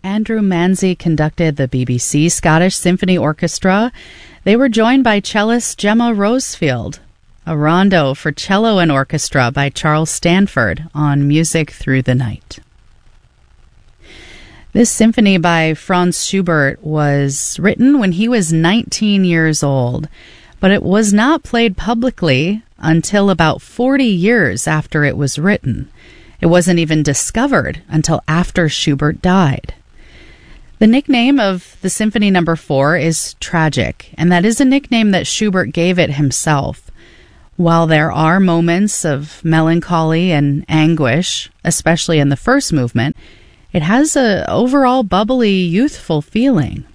Andrew Manzi conducted the BBC Scottish Symphony Orchestra. They were joined by cellist Gemma Rosefield. A rondo for cello and orchestra by Charles Stanford on Music Through the Night. This symphony by Franz Schubert was written when he was 19 years old, but it was not played publicly until about 40 years after it was written. It wasn't even discovered until after Schubert died. The nickname of the Symphony No. 4 is Tragic, and that is a nickname that Schubert gave it himself. While there are moments of melancholy and anguish, especially in the first movement, it has an overall bubbly, youthful feeling.